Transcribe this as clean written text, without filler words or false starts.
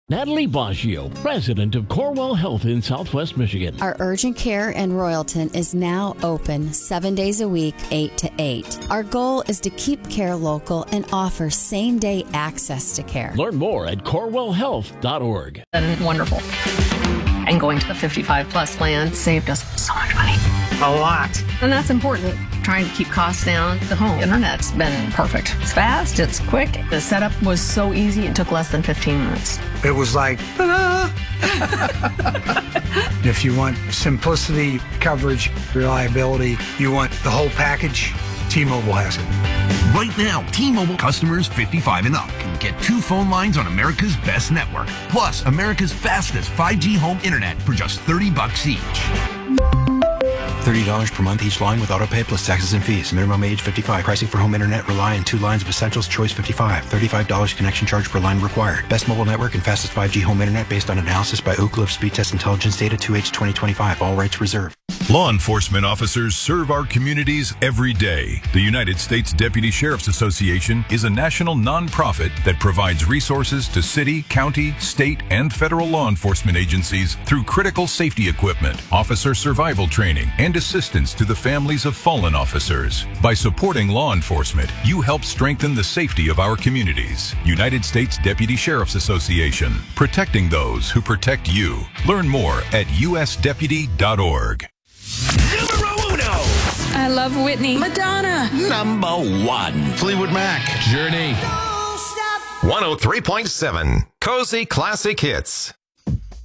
Natalie Baggio, president of Corewell Health in Southwest Michigan. Our urgent care in Royalton is now open 7 days a week, 8 to 8. Our goal is to keep care local and offer same-day access to care. Learn more at corewellhealth.org. And wonderful. And going to the 55 plus plan saved us so much money. A lot. And that's important. Trying to keep costs down. The home internet's been perfect. It's fast, it's quick. The setup was so easy, it took less than 15 minutes. It was like, ta-da! If you want simplicity, coverage, reliability, you want the whole package, T-Mobile has it. Right now, T-Mobile customers 55 and up can get 2 phone lines on America's best network, plus America's fastest 5G home internet for just $30 each. $30 per month each line with autopay plus taxes and fees. Minimum age 55. Pricing for home internet rely on 2 lines of Essentials Choice 55. $35 connection charge per line required. Best mobile network and fastest 5G home internet based on analysis by Oak Cliff Speed Test Intelligence Data 2H 2025. All rights reserved. Law enforcement officers serve our communities every day. The United States Deputy Sheriff's Association is a national nonprofit that provides resources to city, county, state, and federal law enforcement agencies through critical safety equipment, officer survival training, and assistance to the families of fallen officers. By supporting law enforcement, you help strengthen the safety of our communities. United States Deputy Sheriff's Association, protecting those who protect you. Learn more at usdeputy.org. Numero uno. I love Whitney. Madonna. Number 1. Fleetwood Mac. Journey. 103.7. Cozy Classic Hits.